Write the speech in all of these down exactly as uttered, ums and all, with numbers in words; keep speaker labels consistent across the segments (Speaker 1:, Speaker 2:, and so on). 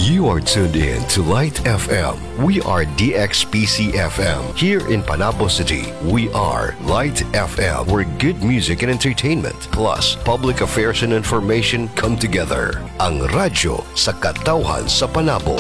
Speaker 1: You are tuned in to Light F M. We are D X P C F M. Here in Panabo City, we are Light F M, where good music and entertainment, plus public affairs and information come together. Ang radyo sa katawhan sa Panabo.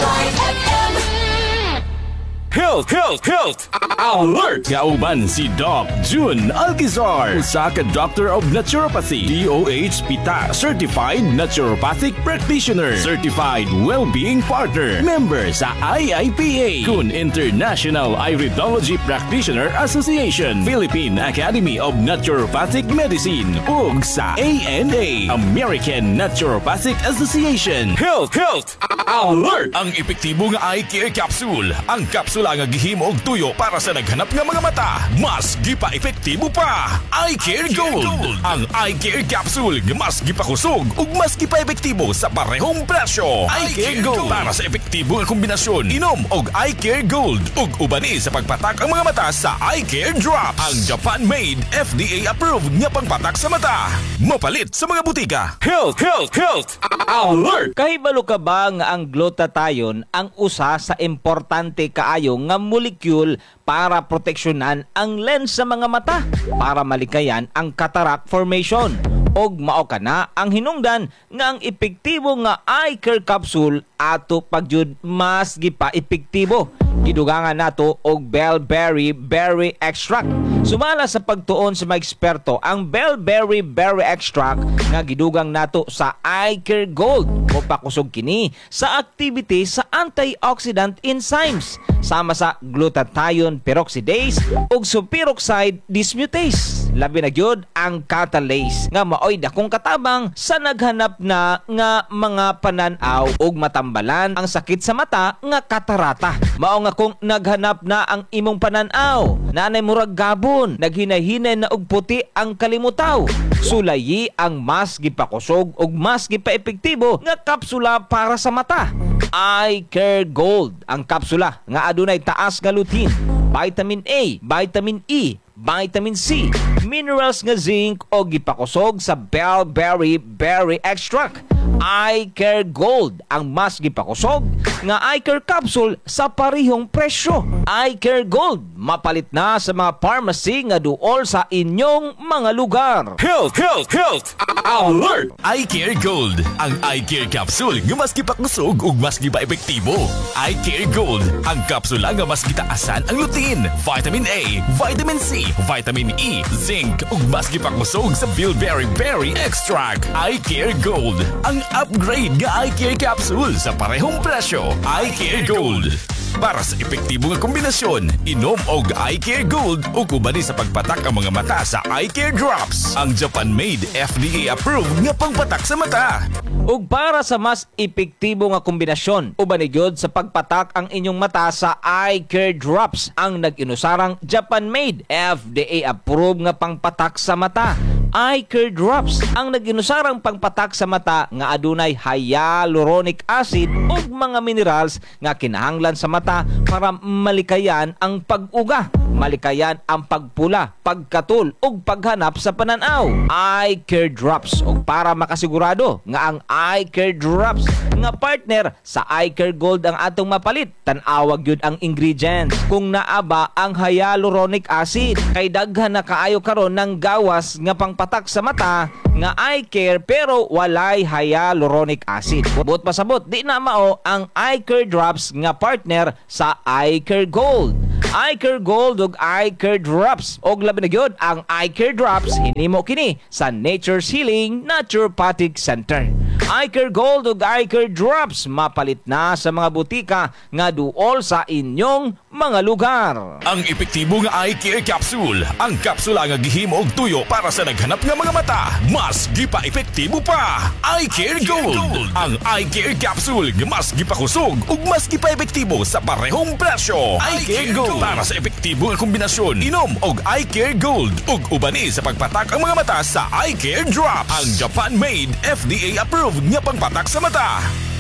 Speaker 2: Health, health, health! Alert! Kauban si Doc June Alquizar, usa ka Doctor of Naturopathy, D O H PITA Certified Naturopathic Practitioner, Certified Wellbeing Partner, member sa I I P A, kun International Iridology Practitioner Association, Philippine Academy of Naturopathic Medicine, ug sa A N A, American Naturopathic Association. Health, health! Alert! Ang epektibo nga eye care capsule, ang capsule nga gihimo og tuyo para sa naghanap nga mga mata. Mas gipa-epektibo pa. Eye Care Gold. Ang Eye Care Capsule nga mas gipakusog ug mas gipa-epektibo sa parehong presyo. Eye Care Gold para sa epektibo nga kombinasyon. Inom og Eye Care Gold ug ubani sa pagpatak ang mga mata sa Eye Care Drops. Ang Japan-made, F D A-approved nga pangpatak sa mata. Mapalit sa mga butika. Health, health, health. Alert!
Speaker 3: Kahibalo ka ba nga ang glutathione ang usa sa importante kaayo nga molecule para proteksyonan ang lens sa mga mata para malikayan ang cataract formation? Og mao kana ang hinungdan nga ang epektibo nga eye care capsule ato pagyud mas gipa epektibo. Gidugangan nato og Bellberry Berry Extract. Sumala sa pagtuon sa mga eksperto, ang Bellberry Berry Extract nga gidugang nato sa Eye Care Gold o pakusog kini sa activity sa antioxidant enzymes sama sa glutathione peroxidase ug superoxide dismutase. Labi na gyud ang catalase nga maoy dakong katabang sa naghanap na nga mga pananaw ug matambalan ang sakit sa mata nga katarata. Mao nga kung naghanap na ang imong pananaw, nanay murag gabon, naghinay-hinay na og puti ang kalimutaw, sulayi ang mas gipakusog ug mas gipaepektibo nga kapsula para sa mata. Eye Care Gold, ang kapsula nga adunay taas nga lutein, vitamin A, vitamin E, vitamin C, minerals nga zinc o gipakusog sa Bellberry Berry Extract. Eye Care Gold, ang mas gipakusog nga eye care capsule sa parihong presyo. Eye Care Gold, mapalit na sa mga pharmacy nga duol sa inyong mga lugar.
Speaker 2: Health, health, health! Alert! Eye Care Gold, ang eye care capsule nga mas gipakusog ug mas gipa-epektibo. Eye Care Gold, ang kapsula nga mas gitaasan ang lutein, vitamin A, vitamin C, vitamin E, zinc ug mas gipakusog sa Bellberry Berry Extract. Eye Care Gold, ang upgrade nga eye care capsule sa parehong presyo. Eye Care Gold. Para sa epektibo nga kombinasyon, inom og Eye Care Gold o kubani sa pagpatak ang mga mata sa Eye Care Drops. Ang Japan-made, F D A-approved nga pangpatak sa mata.
Speaker 3: Ug para sa mas epektibo nga kombinasyon, ubani gyud sa pagpatak ang inyong mata sa Eye Care Drops, ang nag-inusarang Japan-made, F D A-approved nga pangpatak sa mata. Eye Care Drops, ang nag-inusarang pangpatak sa mata nga adunay hyaluronic acid ug mga minerals nga kinahanglan sa mata para malikayan ang pag-uga, malikayan ang pagpula, pagkatul ug paghanap sa pananaw. Eye Care Drops, ug para makasigurado nga ang Eye Care Drops nga partner sa Eye Care Gold ang atong mapalit, tan-awag yun ang ingredients. Kung naaba ang hyaluronic acid, kay daghan na kaayo karon ng gawas nga pangpatak sa mata nga eye care pero walay hyaluronic acid. Buot pasabot, di na mao ang Eye Care Drops nga partner sa Eye Care Gold. Eye Care Gold ug Eye Care Drops, og labi na gyud ang Eye Care Drops hinimo kini sa Nature's Healing Naturopathic Center. Eye Care Gold ug Eye Care Drops mapalit na sa mga butika nga duol sa inyong mga lugar.
Speaker 2: Ang epektibo nga eye care capsule, ang kapsula nga gihimo og tuyo para sa naghanap nga mga mata. Mas gipa-epektibo pa. Eye Care Gold, ang eye care capsule nga mas gipakusog ug mas gipa-epektibo sa parehong presyo. Eye Care Gold para sa epektibo nga kombinasyon. Inom og Eye Care Gold ug ubani sa pagpatak ang mga mata sa Eye Care Drops. Ang Japan-made, F D A-approved nga pangpatak sa mata.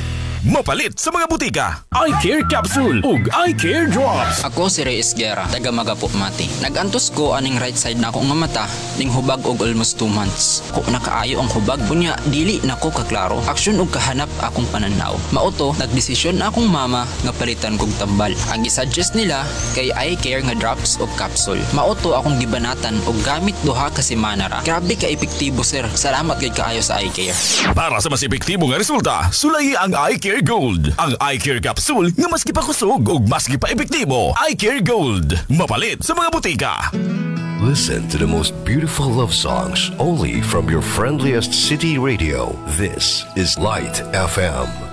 Speaker 2: mapalit sa mga butika. Eye Care Capsule ug Eye Care Drops.
Speaker 4: Ako si Reyes Guerra, taga Magapo Mati. Nagantos ko aning right side na akong nga mata, ning hubag og almost two months. Ko nakaayo ang hubag, bunya dili nako kaklaro. Aksyon og kahanap akong pananaw. Mauto, nagdesisyon na akong mama nga palitan kog tambal. Ang gisuggest nila kay Eye Care nga drops o capsule. Mauto akong gibanatan og gamit duha ka semana ra. Grabe ka epektibo sir. Salamat gid kaayo sa Eye Care.
Speaker 2: Para sa mas epektibo nga resulta, sulayi ang Eye Care Gold. Ang Eye Care Capsule nga mas gipakusog ug mas gipaepektibo. Eye Care Gold, mapalit sa mga butika.
Speaker 1: Listen to the most beautiful love songs only from your friendliest city radio. This is Light F M.